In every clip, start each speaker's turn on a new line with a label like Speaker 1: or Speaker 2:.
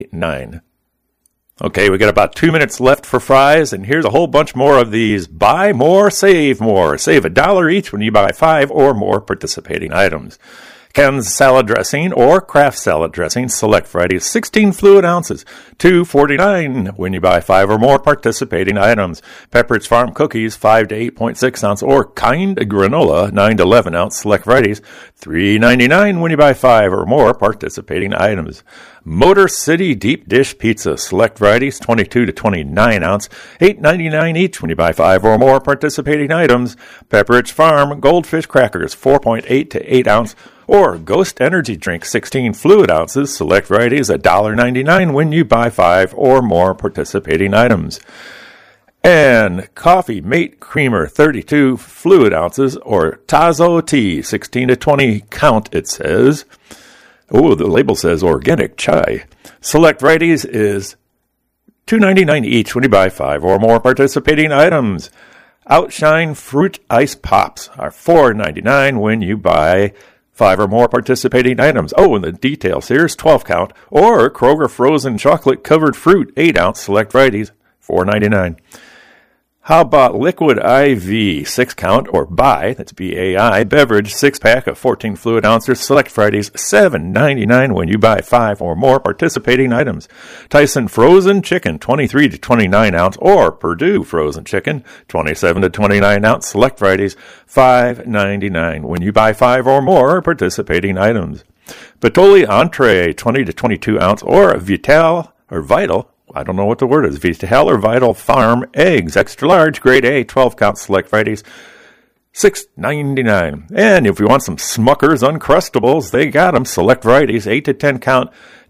Speaker 1: $4.99. Okay, we got about 2 minutes left for fries, and here's a whole bunch more of these. Buy more, save more. Save $1 each when you buy 5 or more participating items. Ken's salad dressing or Kraft salad dressing, select varieties, 16 fluid ounces, $2.49 when you buy 5 or more participating items. Pepperidge Farm cookies, 5 to 8.6 ounce, or Kind granola, 9 to 11 ounce, select varieties, $3.99 when you buy 5 or more participating items. Motor City deep dish pizza, select varieties, 22 to 29 ounce, $8.99 each when you buy 5 or more participating items. Pepperidge Farm Goldfish crackers, 4.8 to 8 ounce, or Ghost Energy drink, 16 fluid ounces, select varieties, $1.99 when you buy 5 or more participating items. And Coffee Mate Creamer, 32 fluid ounces, or Tazo tea, 16 to 20 count, it says. Oh, the label says organic chai. Select varieties is $2.99 each when you buy 5 or more participating items. Outshine Fruit Ice Pops are $4.99 when you buy 5 or more participating items. Oh, and the details here is 12 count, or Kroger frozen chocolate covered fruit, 8 ounce, select varieties, $4.99. How about Liquid IV, 6 count, or BAI, that's B-A-I, beverage, 6-pack of 14 fluid ounces, select varieties, $7.99 when you buy 5 or more participating items. Tyson frozen chicken, 23 to 29 ounce, or Perdue frozen chicken, 27 to 29 ounce, select varieties, $5.99 when you buy 5 or more participating items. Patoli entree, 20 to 22 ounce, or Vital, I don't know what the word is, Vital or Vital Farm eggs, extra large, grade A, 12 count, select varieties, $6.99. And if you want some Smucker's Uncrustables, they got them, select varieties, 8 to 10 count,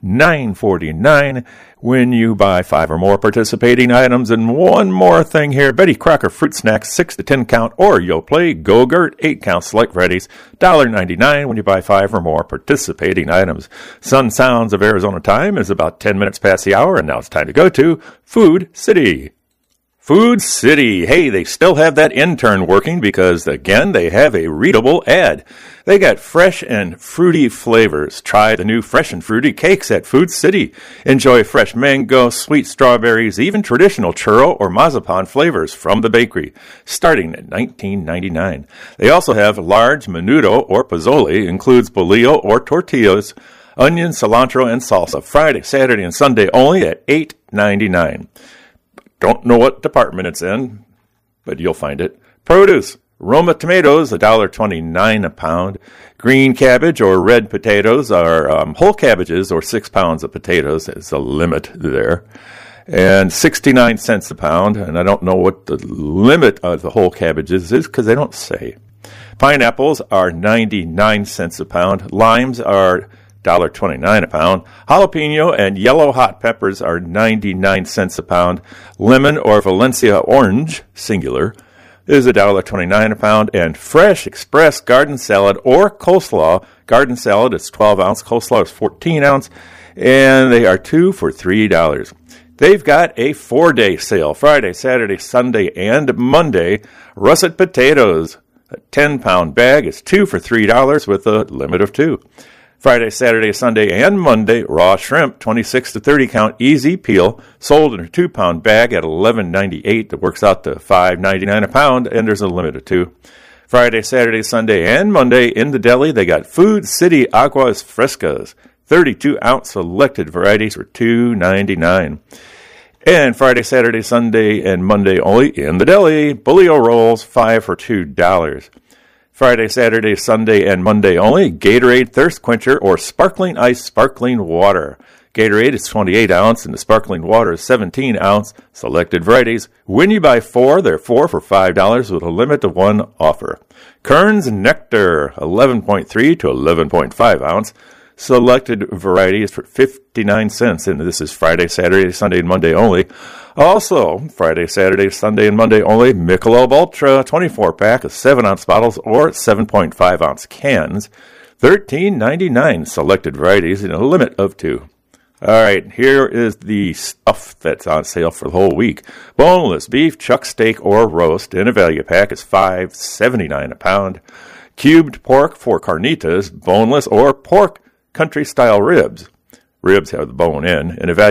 Speaker 1: $9.49 when you buy 5 or more participating items. And one more thing here, Betty Crocker fruit snacks, 6 to 10 count, or Yoplait Go-Gurt, 8 count, select varieties, $1.99 when you buy 5 or more participating items. Sun Sounds of Arizona time is about 10 minutes past the hour, and now it's time to go to Food City. Food City. Hey, they still have that intern working because, again, they have a readable ad. They got fresh and fruity flavors. Try the new fresh and fruity cakes at Food City. Enjoy fresh mango, sweet strawberries, even traditional churro or mazapán flavors from the bakery, starting at $19.99. They also have large menudo or pozole, includes bolillo or tortillas, onion, cilantro, and salsa. Friday, Saturday, and Sunday only at $8.99. Don't know what department it's in, but you'll find it. Produce. Roma tomatoes, $1.29 a pound. Green cabbage or red potatoes are whole cabbages, or 6 pounds of potatoes. It's a limit there. And 69 cents a pound. And I don't know what the limit of the whole cabbages is because they don't say. Pineapples are 99 cents a pound. Limes are $1.29 a pound. Jalapeno and yellow hot peppers are 99 cents a pound. Lemon or Valencia orange, singular, is $1.29 a pound. And fresh express garden salad or coleslaw. Garden salad is 12 ounce. Coleslaw is 14 ounce. And they are 2 for $3. They've got a 4-day sale. Friday, Saturday, Sunday, and Monday. Russet potatoes. A 10-pound bag is 2 for $3 with a limit of 2. Friday, Saturday, Sunday, and Monday, raw shrimp, 26 to 30 count, easy peel, sold in a 2-pound bag at $11.98. That works out to $5.99 a pound, and there's a limit of 2. Friday, Saturday, Sunday, and Monday in the deli, they got Food City Aguas Frescas, 32-ounce selected varieties for $2.99. And Friday, Saturday, Sunday, and Monday only in the deli, bolillo rolls, 5 for $2. Friday, Saturday, Sunday, and Monday only, Gatorade Thirst Quencher or Sparkling Ice Sparkling Water. Gatorade is 28 ounce and the sparkling water is 17 ounce. Selected varieties. When you buy 4, they're 4 for $5 with a limit of 1 offer. Kern's Nectar, 11.3 to 11.5 ounce. Selected varieties for 59 cents. And this is Friday, Saturday, Sunday, and Monday only. Also, Friday, Saturday, Sunday, and Monday only, Michelob Ultra 24-pack of 7-ounce bottles or 7.5-ounce cans, $13.99. Selected varieties and a limit of 2. All right, here is the stuff that's on sale for the whole week. Boneless beef, chuck steak, or roast in a value pack is $5.79 a pound. Cubed pork for carnitas, boneless or pork country-style ribs, ribs have the bone in, and if